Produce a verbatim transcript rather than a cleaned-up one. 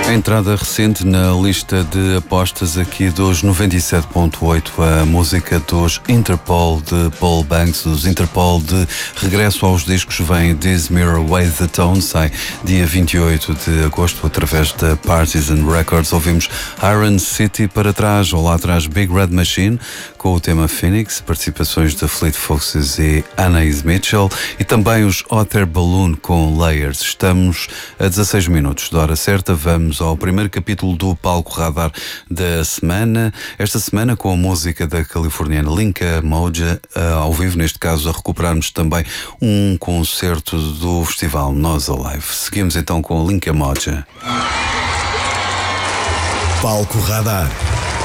A entrada recente na lista de apostas aqui dos noventa e sete ponto oito, a música dos Interpol de Paul Banks. Os Interpol, de regresso aos discos, vem This Mirror Weighs the Tone, sai dia vinte e oito de agosto através da Partisan Records. Ouvimos Iron City, para trás, ou lá atrás, Big Red Machine, com o tema Phoenix, participações de Fleet Foxes e Anais Mitchell, e também os Hot Air Balloon com Layers. Estamos a dezasseis minutos da hora certa, vamos ao primeiro capítulo do Palco Radar da semana. Esta semana com a música da californiana Linka Moja, ao vivo, neste caso a recuperarmos também um concerto do festival Nós Alive. Seguimos então com a Linka Moja. Palco Radar.